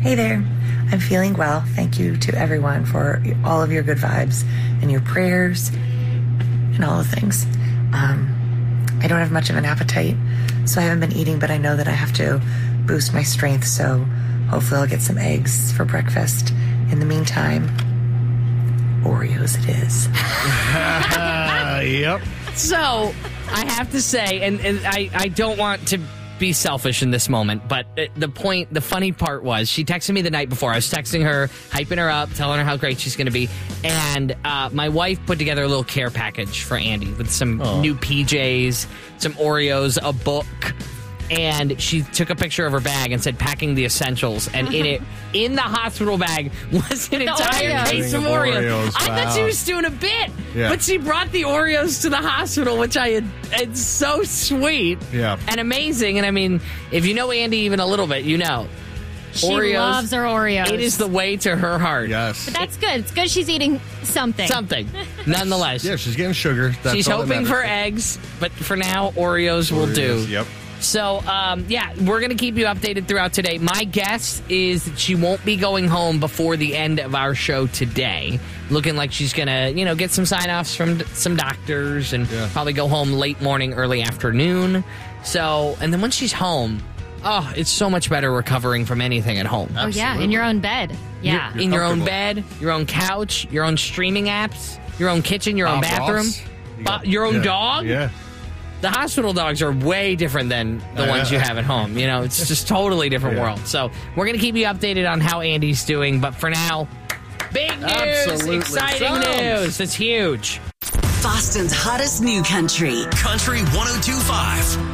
Hey there. I'm feeling well. Thank you to everyone for all of your good vibes and your prayers and all the things. I don't have much of an appetite, so I haven't been eating, but I know that I have to boost my strength, so hopefully I'll get some eggs for breakfast. In the meantime, Oreos it is. Yep. So, I have to say, and I don't want to be selfish in this moment, but the funny part was, she texted me the night before. I was texting her, hyping her up, telling her how great she's going to be, and my wife put together a little care package for Andy with some new PJs, some Oreos, a book, and she took a picture of her bag and said packing the essentials, and in the hospital bag was an entire case of Oreos. I thought she was doing a bit, but she brought the Oreos to the hospital, which it's so sweet and amazing. And I mean, if you know Andy even a little bit, you know. She Oreos, loves her Oreos. It is the way to her heart. Yes. But that's good. It's good she's eating something. Something. Nonetheless. Yeah, she's getting sugar. That's she's all hoping for eggs, but for now, Oreos will do. Yep. So, we're going to keep you updated throughout today. My guess is that she won't be going home before the end of our show today. Looking like she's going to, get some sign-offs from some doctors and probably go home late morning, early afternoon. So, and then when she's home, it's so much better recovering from anything at home. Absolutely. Oh, yeah, in your own bed. Yeah. In your own bed, your own couch, your own streaming apps, your own kitchen, your own bathroom, your own dog. Yeah. The hospital dogs are way different than the ones you have at home. It's just totally different world. So we're going to keep you updated on how Andy's doing. But for now, big news, Absolutely. exciting news. It's huge. Boston's hottest new country. Country 102.5.